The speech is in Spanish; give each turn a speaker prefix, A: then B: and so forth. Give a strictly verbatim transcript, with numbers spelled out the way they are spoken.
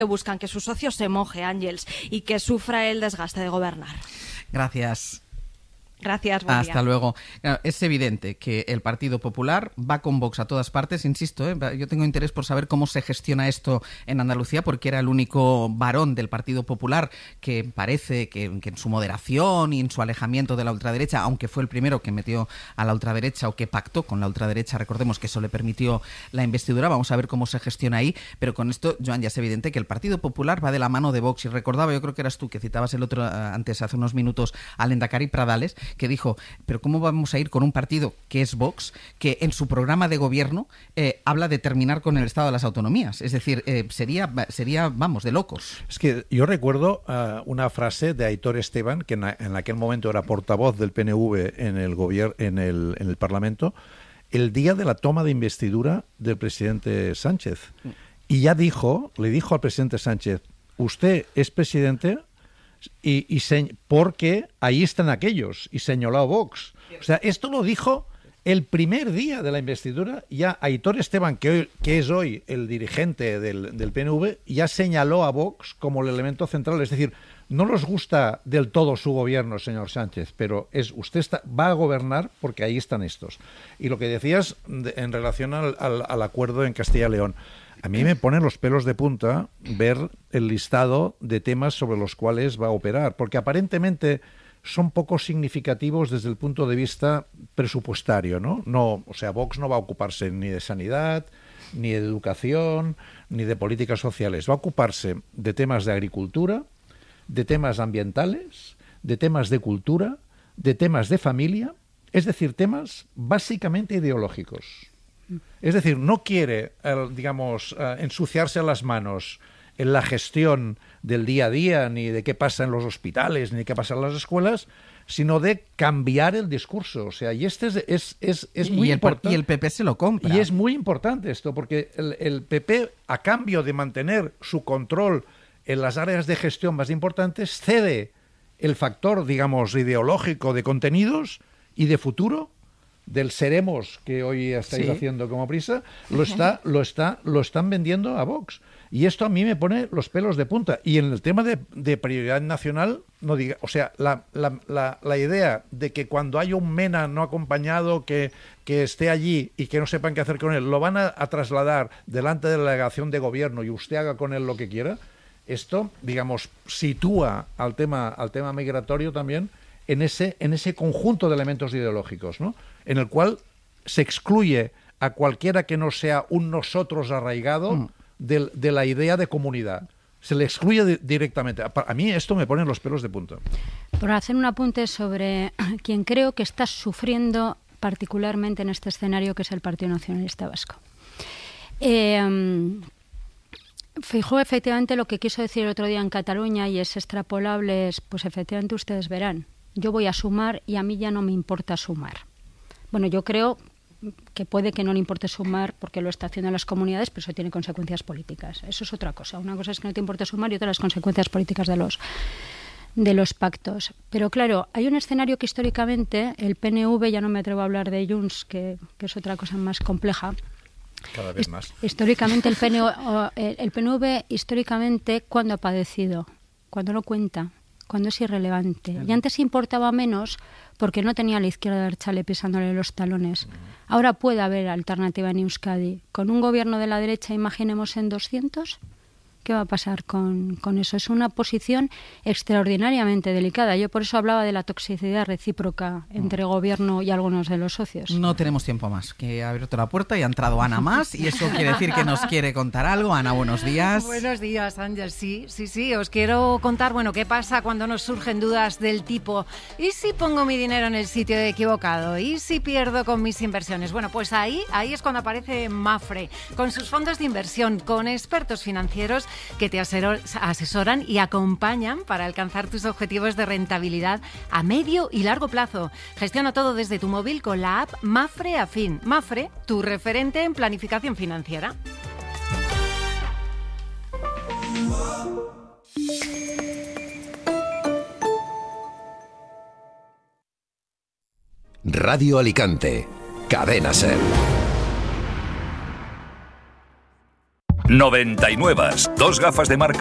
A: buscan que su socio se moje, Ángels, y que sufra el desgaste de gobernar.
B: Gracias.
A: Gracias, buen
B: Hasta
A: día.
B: luego. Es evidente que el Partido Popular va con Vox a todas partes, insisto, ¿eh? Yo tengo interés por saber cómo se gestiona esto en Andalucía, porque era el único varón del Partido Popular que parece que, que en su moderación y en su alejamiento de la ultraderecha, aunque fue el primero que metió a la ultraderecha o que pactó con la ultraderecha, recordemos que eso le permitió la investidura, vamos a ver cómo se gestiona ahí, pero con esto, Joan, ya es evidente que el Partido Popular va de la mano de Vox, y recordaba, yo creo que eras tú que citabas el otro antes, hace unos minutos, al Endacari Pradales, que dijo, pero ¿cómo vamos a ir con un partido que es Vox, que en su programa de gobierno eh, habla de terminar con el Estado de las autonomías? Es decir, eh, sería, sería, vamos, de locos.
C: Es que yo recuerdo uh, una frase de Aitor Esteban, que en, en aquel momento era portavoz del P N V en el, gobier- en el, en el Parlamento, el día de la toma de investidura del presidente Sánchez. Y ya dijo, le dijo al presidente Sánchez, usted es presidente... Y, y se, porque ahí están aquellos, y señaló a Vox. O sea, esto lo dijo el primer día de la investidura, ya Aitor Esteban, que, hoy, que es hoy el dirigente del, del P N V, ya señaló a Vox como el elemento central. Es decir, no nos gusta del todo su gobierno, señor Sánchez, pero es usted está, va a gobernar porque ahí están estos. Y lo que decías de, en relación al, al, al acuerdo en Castilla y León, a mí me ponen los pelos de punta ver el listado de temas sobre los cuales va a operar, porque aparentemente son poco significativos desde el punto de vista presupuestario, ¿no? No, o sea, Vox no va a ocuparse ni de sanidad, ni de educación, ni de políticas sociales. Va a ocuparse de temas de agricultura, de temas ambientales, de temas de cultura, de temas de familia, es decir, temas básicamente ideológicos. Es decir, no quiere, digamos, ensuciarse las manos en la gestión del día a día, ni de qué pasa en los hospitales, ni de qué pasa en las escuelas, sino de cambiar el discurso. O sea, y este es, es, es, es muy
B: y el,
C: importante.
B: Y el P P se lo compra.
C: Y es muy importante esto, porque el, el P P, a cambio de mantener su control en las áreas de gestión más importantes, cede el factor, digamos, ideológico de contenidos y de futuro del seremos que hoy estáis sí. haciendo como prisa, lo está, lo está, lo están vendiendo a Vox. Y esto a mí me pone los pelos de punta. Y en el tema de, de prioridad nacional, no diga, o sea, la, la, la, la idea de que cuando haya un MENA no acompañado que, que esté allí y que no sepan qué hacer con él, lo van a, a trasladar delante de la delegación de gobierno y usted haga con él lo que quiera, esto, digamos, sitúa al tema, al tema migratorio también en ese, en ese conjunto de elementos ideológicos, ¿no? En el cual se excluye a cualquiera que no sea un nosotros arraigado mm. de, de la idea de comunidad. Se le excluye de, directamente. A, a mí esto me pone los pelos de punta.
D: Por hacer un apunte sobre quien creo que está sufriendo particularmente en este escenario, que es el Partido Nacionalista Vasco. Eh, Feijóo efectivamente lo que quiso decir el otro día en Cataluña, y es extrapolable, es, pues efectivamente ustedes verán, yo voy a sumar y a mí ya no me importa sumar. Bueno, yo creo que puede que no le importe sumar porque lo está haciendo en las comunidades, pero eso tiene consecuencias políticas. Eso es otra cosa. Una cosa es que no te importe sumar y otra las consecuencias políticas de los de los pactos. Pero claro, hay un escenario que históricamente el P N V, ya no me atrevo a hablar de Junts, que, que es otra cosa más compleja.
C: Cada vez más.
D: Históricamente el P N V, el P N V históricamente, ¿cuándo ha padecido? Cuando no cuenta, cuando es irrelevante. Y antes importaba menos porque no tenía a la izquierda Abertzale pisándole los talones. Ahora puede haber alternativa en Euskadi. Con un gobierno de la derecha, imaginemos en doscientos, ¿qué va a pasar con, con eso? Es una posición extraordinariamente delicada. Yo por eso hablaba de la toxicidad recíproca entre gobierno y algunos de los socios.
B: No tenemos tiempo más, que ha abierto la puerta y ha entrado Ana más, y eso quiere decir que nos quiere contar algo. Ana, buenos días.
E: Buenos días, Ángel. Sí, sí, sí. Os quiero contar, bueno, qué pasa cuando nos surgen dudas del tipo, ¿y si pongo mi dinero en el sitio equivocado? ¿Y si pierdo con mis inversiones? Bueno, pues ahí, ahí es cuando aparece Mapfre, con sus fondos de inversión, con expertos financieros que te asesoran y acompañan para alcanzar tus objetivos de rentabilidad a medio y largo plazo. Gestiona todo desde tu móvil con la app Mapfre Afin. Mapfre, tu referente en planificación financiera.
F: Radio Alicante, Cadena Ser. noventa y nueve. Dos gafas de marca